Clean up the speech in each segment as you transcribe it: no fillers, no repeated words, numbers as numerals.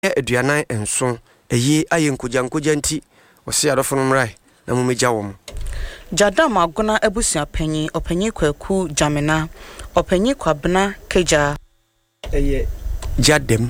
aduanan enso eyi aye nkoja nti ose adofo no mrai na mumeja wo. Jadam agona ebusia panyi opanyi kwaku jamena opanyi kwabena keja eye jadem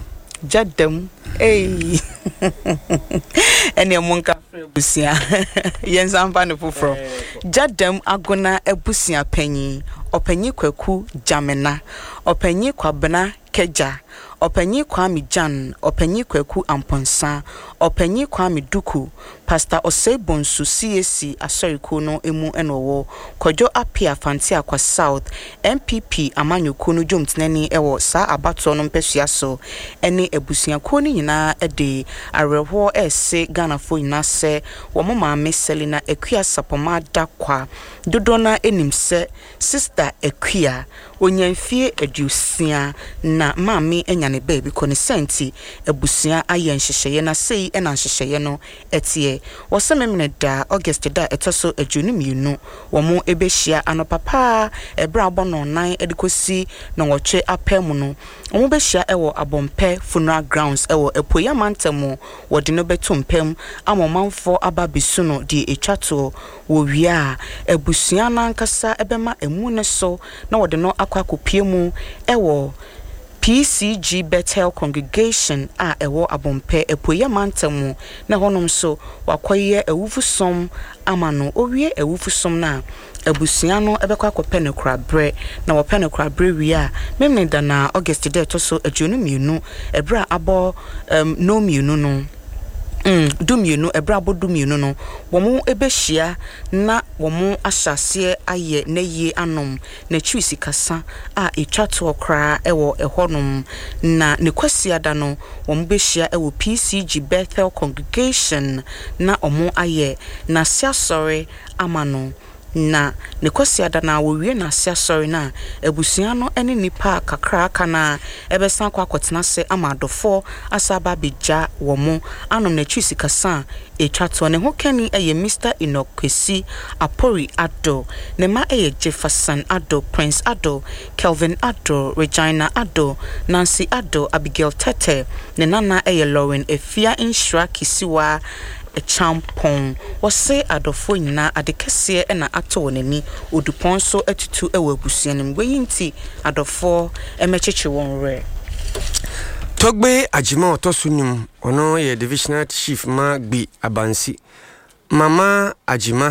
ene monka ebusia yenzamba ne foforo jadam agona ebusia panyi opanyi kwaku jamena opanyi kwabena keja opanyi kwami jan opanyi kwaku amponsa opanyi kwami duku pastor osebonsu CAC asoriko no emu enowo kojo apia fantia kwa south MPP amanyoko no jomtenani ewo sa abato no mpesua so ene ebusuako ni nyina ede areho ese Ghana fo nyina se wo maame Selina Ekua sapoma dakwa dodona enimse sister Ekua onyamfie adusia na maame enya ne baby koni senti ebusia aye nhyehyeye na sei ena nhyehyeye no etie wosememne da August da etoso adwunimienu womo ebehia anopapa ebra abono nan edikosi na woche apemu no womo behia ewo abompe funeral grounds ewo epoya mantemu wode no betumpem amomanfo ababisu no di etwato wo wia ebusia nankasa ebema emu ne so na wode no akwakopie mu ewo PCG Bethel Congregation a ewo abompe epoya mantemu na honom so wakoye ewufusom amano owie ewufusom na ebusia no ebekwa akopɛ ne krabre na wɔpɛ ne krabre wi a memne da na August day to so adwunimienu ebra abo no mienu no dumienu ebra abo dumienu no womo ebehia na womo asase aye na yie anom na chiwisi kasa a etwato okra ewo ehonum na ne kwasi ada no womo behia ewo PCG Bethel Congregation na omo aye na siasore amano na ne kwasi ada na wowie na siasore na ebusia no ene nipa kakra aka na ebesan kwa akotena se amadofo asaba beja womo anom na chisi kasa etwato ne hokani eye Mr. Inokwesi Apori Ado ne ma eye Jefferson Ado Prince Ado Kelvin Ado Regina Ado Nancy Ado Abigail Tete ne nana eye Lauren Efia Inshra Kisiwa champon wose adofo nyina adekese na ato nani odupon so atutu ewa busuanim weyinti adofo emecheche won re Togbe Ajima otosunyum ono ye divisional chief ma gbi abansi Mama Ajima